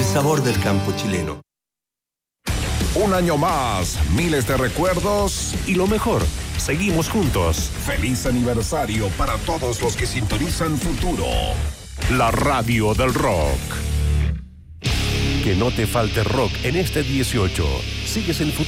sabor del campo chileno. Un año más, miles de recuerdos y lo mejor, seguimos juntos. Feliz aniversario para todos los que sintonizan Futuro, la radio del rock. Que no te falte rock en este 18. Sigues en Futuro.